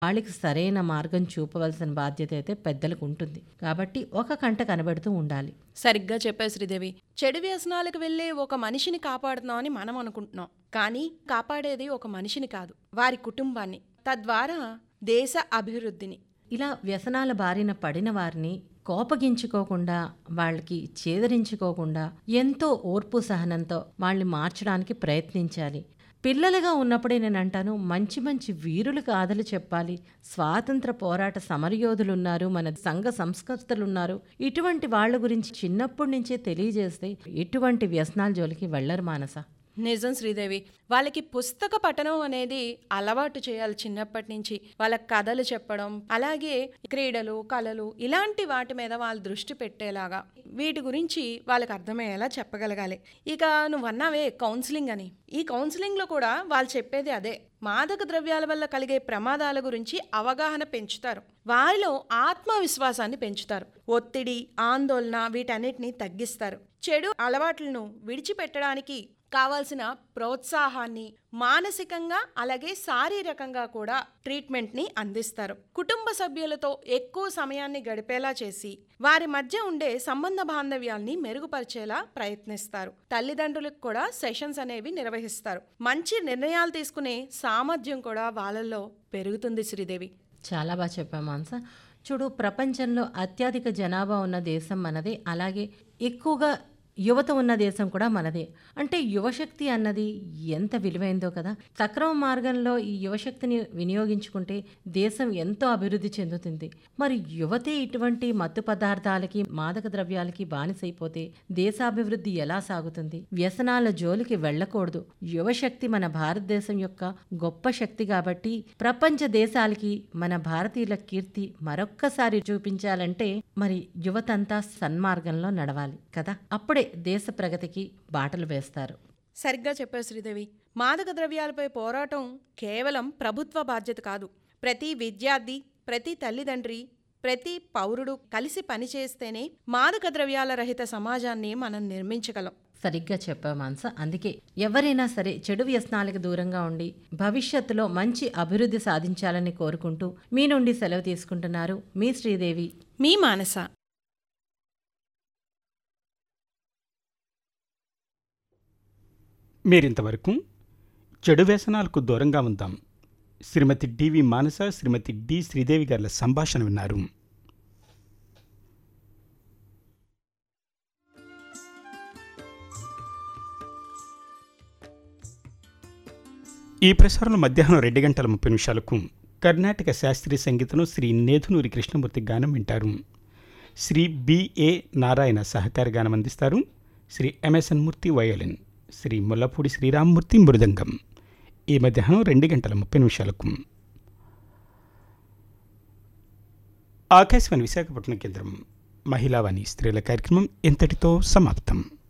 వాళ్ళకి సరైన మార్గం చూపవలసిన బాధ్యత అయితే పెద్దలకు ఉంటుంది. కాబట్టి ఒక కంట కనబడుతూ ఉండాలి. సరిగ్గా చెప్పావు శ్రీదేవి. చెడు వ్యసనాలకు వెళ్ళే ఒక మనిషిని కాపాడుతున్నామని మనం అనుకుంటున్నాం, కానీ కాపాడేది ఒక మనిషిని కాదు, వారి కుటుంబాన్ని, తద్వారా దేశ అభివృద్ధిని. ఇలా వ్యసనాల బారిన పడిన వారిని కోపగించుకోకుండా, వాళ్ళకి చేదరించుకోకుండా ఎంతో ఓర్పు సహనంతో వాళ్ళని మార్చడానికి ప్రయత్నించాలి. పిల్లలుగా ఉన్నప్పుడే నేను అంటాను, మంచి మంచి వీరులకు ఆదలు చెప్పాలి. స్వాతంత్ర పోరాట సమరయోధులున్నారు, మన సంఘ సంస్కర్తలున్నారు. ఇటువంటి వాళ్ళ గురించి చిన్నప్పటి నుంచే తెలియజేస్తే ఎటువంటి వ్యసనాల జోలికి వెళ్ళరు మానస. నిజం శ్రీదేవి. వాళ్ళకి పుస్తక పఠనం అనేది అలవాటు చేయాలి చిన్నప్పటి నుంచి. వాళ్ళకి కథలు చెప్పడం, అలాగే క్రీడలు, కళలు ఇలాంటి వాటి మీద వాళ్ళు దృష్టి పెట్టేలాగా వీటి గురించి వాళ్ళకి అర్థమయ్యేలా చెప్పగలగాలి. ఇక నువ్వు అన్నావే కౌన్సిలింగ్ అని, ఈ కౌన్సిలింగ్లో కూడా వాళ్ళు చెప్పేది అదే. మాదక ద్రవ్యాల వల్ల కలిగే ప్రమాదాల గురించి అవగాహన పెంచుతారు, వారిలో ఆత్మవిశ్వాసాన్ని పెంచుతారు, ఒత్తిడి, ఆందోళన వీటన్నిటిని తగ్గిస్తారు, చెడు అలవాట్లను విడిచిపెట్టడానికి కావాల్సిన ప్రోత్సాహాన్ని మానసికంగా అలాగే శారీరకంగా కూడా ట్రీట్మెంట్ని అందిస్తారు. కుటుంబ సభ్యులతో ఎక్కువ సమయాన్ని గడిపేలా చేసి వారి మధ్య ఉండే సంబంధ బాంధవ్యాల్ని మెరుగుపరిచేలా ప్రయత్నిస్తారు. తల్లిదండ్రులకు కూడా సెషన్స్ అనేవి నిర్వహిస్తారు. మంచి నిర్ణయాలు తీసుకునే సామర్థ్యం కూడా వాళ్ళల్లో పెరుగుతుంది శ్రీదేవి. చాలా బాగా చెప్పా మానస. చూడు, ప్రపంచంలో అత్యధిక జనాభా ఉన్న దేశం మనదే, అలాగే ఎక్కువగా యువత ఉన్న దేశం కూడా మనదే. అంటే యువశక్తి అన్నది ఎంత విలువైందో కదా. సక్రమ మార్గంలో ఈ యువశక్తిని వినియోగించుకుంటే దేశం ఎంతో అభివృద్ధి చెందుతుంది. మరి యువతే ఇటువంటి మత్తు పదార్థాలకి, మాదక ద్రవ్యాలకి బానిసైపోతే దేశాభివృద్ధి ఎలా సాగుతుంది? వ్యసనాల జోలికి వెళ్ళకూడదు. యువశక్తి మన భారతదేశం యొక్క గొప్ప శక్తి కాబట్టి ప్రపంచ దేశాలకి మన భారతీయుల కీర్తి మరొక్కసారి చూపించాలంటే మరి యువతంతా సన్మార్గంలో నడవాలి కదా. అప్పుడే దేశ ప్రగతికి బాటలు వేస్తారు. సరిగ్గా చెప్పారు శ్రీదేవి. మాదక ద్రవ్యాలపై పోరాటం కేవలం ప్రభుత్వ బాధ్యత కాదు. ప్రతి విద్యార్థి, ప్రతి తల్లిదండ్రి, ప్రతి పౌరుడు కలిసి పనిచేస్తేనే మాదక ద్రవ్యాల రహిత సమాజాన్ని మనం నిర్మించగలం. సరిగ్గా చెప్పావు మానస. అందుకే ఎవరైనా సరే చెడు వ్యసనాలకు దూరంగా ఉండి భవిష్యత్తులో మంచి అభివృద్ధి సాధించాలని కోరుకుంటూ మీ నుండి సెలవు తీసుకుంటున్నారు మీ శ్రీదేవి, మీ మానస. మీరింతవరకు చెడు వ్యసనాలకు దూరంగా ఉందాం శ్రీమతి డివి మానస, శ్రీమతి డి శ్రీదేవి గారి సంభాషణ విన్నారు. ఈ ప్రసారంలో మధ్యాహ్నం 2:30 కర్ణాటక శాస్త్రీయ సంగీతంలో శ్రీ నేదునూరి కృష్ణమూర్తి గానం వింటారు. శ్రీ బిఏ నారాయణ సహకార గానం అందిస్తారు. శ్రీ ఎంఎస్ఎన్ మూర్తి వయోలిన్, శ్రీ ముల్లపూడి శ్రీరామ్మూర్తి మృదంగం. ఈ మధ్యాహ్నం 2:30 ఆకాశవాణి విశాఖపట్నం కేంద్రం మహిళావాణి స్త్రీల కార్యక్రమం ఇంతటితో సమాప్తం.